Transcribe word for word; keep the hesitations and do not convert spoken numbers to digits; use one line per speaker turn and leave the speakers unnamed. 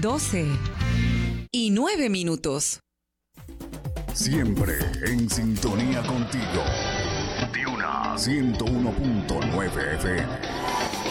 doce y nueve minutos.
Siempre en sintonía contigo. Duna ciento uno punto nueve F M.